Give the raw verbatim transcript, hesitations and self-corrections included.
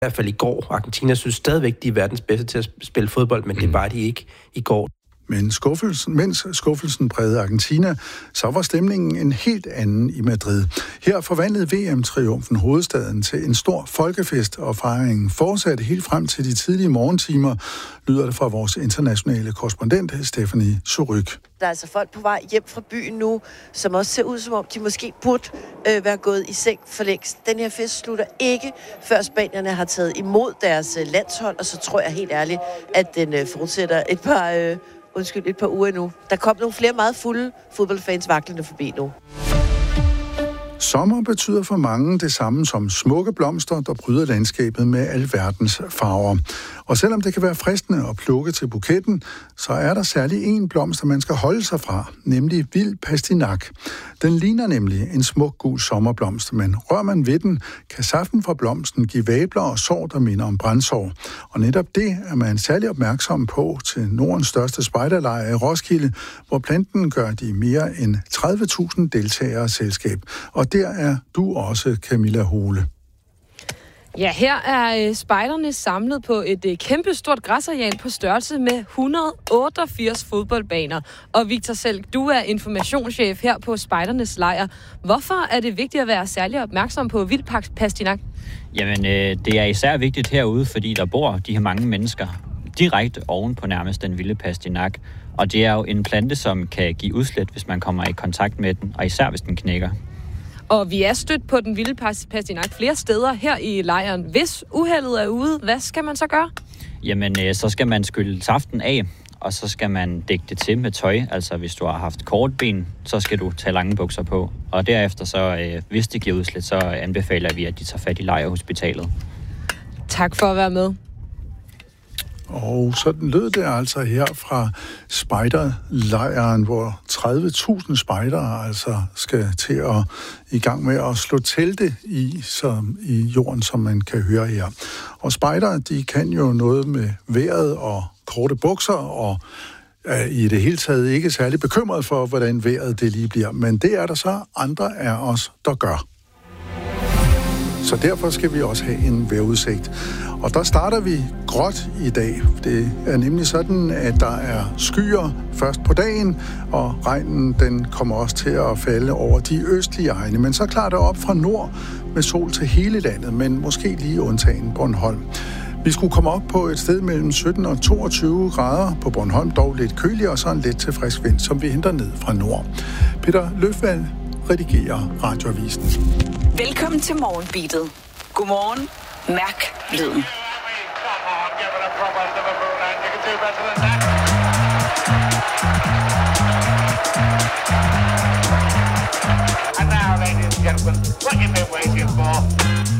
I hvert fald i går. Argentina synes stadigvæk, de er verdens bedste til at spille fodbold, men mm. det var de ikke i går. Men skuffelsen, mens skuffelsen prægede Argentina, så var stemningen en helt anden i Madrid. Her forvandlede V M-triumfen hovedstaden til en stor folkefest, og fejringen fortsatte helt frem til de tidlige morgentimer, lyder det fra vores internationale korrespondent, Stephanie Suryk. Der er altså folk på vej hjem fra byen nu, som også ser ud som om, de måske burde øh, være gået i seng for længst. Den her fest slutter ikke, før spanierne har taget imod deres øh, landshold, og så tror jeg helt ærligt, at den øh, fortsætter et par... Øh, Undskyld, et par uger nu. Der kom nogle flere meget fulde fodboldfans vaklende forbi nu. Sommer betyder for mange det samme som smukke blomster, der bryder landskabet med alverdens farver. Og selvom det kan være fristende at plukke til buketten, så er der særlig en blomst, man skal holde sig fra, nemlig vild pastinak. Den ligner nemlig en smuk gul sommerblomst, men rører man ved den, kan saften fra blomsten give vabler og sår, der minder om brandsår. Og netop det er man særlig opmærksom på til Nordens største spejderlejr i Roskilde, hvor planten gør de mere end tredive tusind deltagere selskab. Og der er du også, Camilla Hole. Ja, her er spejderne samlet på et kæmpestort græsareal på størrelse med et hundrede og otteogfirs fodboldbaner. Og Victor Selk, du er informationschef her på spejdernes lejr. Hvorfor er det vigtigt at være særlig opmærksom på vild pastinak? Jamen, øh, det er især vigtigt herude, fordi der bor de her mange mennesker direkte oven på nærmest den vilde pastinak. Og det er jo en plante, som kan give udslæt, hvis man kommer i kontakt med den, og især hvis den knækker. Og vi er stødt på den vilde pastinak flere steder her i lejren. Hvis uheldet er ude, hvad skal man så gøre? Jamen, øh, så skal man skylle saften af, og så skal man dække det til med tøj. Altså, hvis du har haft kort ben, så skal du tage lange bukser på. Og derefter, så, øh, hvis det giver udslæt, så anbefaler vi, at de tager fat i lejrhospitalet. Tak for at være med. Og sådan lød det altså her fra spejderlejren, hvor tredive tusind spejdere altså skal til at i gang med at slå telte i, som, i jorden, som man kan høre her. Og spejdere, de kan jo noget med vejret og korte bukser, og er i det hele taget ikke særlig bekymret for, hvordan vejret det lige bliver. Men det er der så andre af os, der gør. Så derfor skal vi også have en vejrudsigt. Og der starter vi gråt i dag. Det er nemlig sådan, at der er skyer først på dagen, og regnen den kommer også til at falde over de østlige egne. Men så klarer det op fra nord med sol til hele landet, men måske lige undtagen Bornholm. Vi skulle komme op på et sted mellem sytten og toogtyve grader på Bornholm, dog lidt køligere og så en let til frisk vind, som vi henter ned fra nord. Peter Løfvald redigerer Radioavisen. Velkommen til Morgenbeatet. Godmorgen. Mærk lyden. And now, ladies and gentlemen, what you've been waiting for.